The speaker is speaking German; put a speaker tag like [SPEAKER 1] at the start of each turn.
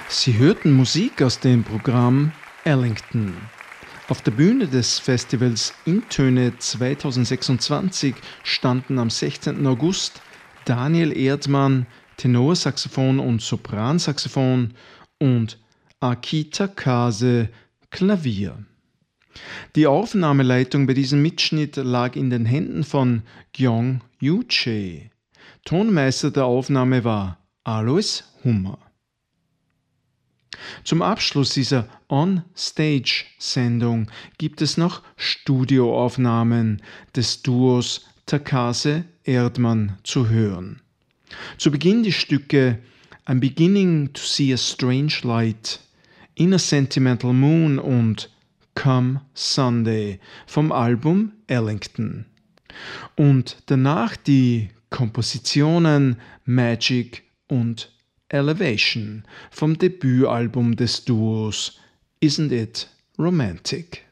[SPEAKER 1] Sie hörten Musik aus dem Programm Ellington. Auf der Bühne des Festivals Intöne 2026 standen am 16. August Daniel Erdmann, Tenorsaxophon und Sopransaxophon und Akita Kase, Klavier. Die Aufnahmeleitung bei diesem Mitschnitt lag in den Händen von Gyong Yu-Che. Tonmeister der Aufnahme war Alois Hummer. Zum Abschluss dieser On-Stage-Sendung gibt es noch Studioaufnahmen des Duos Takase-Erdmann zu hören. Zu Beginn die Stücke I'm Beginning to See a Strange Light, In a Sentimental Moon und Come Sunday vom Album Ellington. Und danach die Kompositionen Magic und Elevation vom Debütalbum des Duos Isn't It Romantic?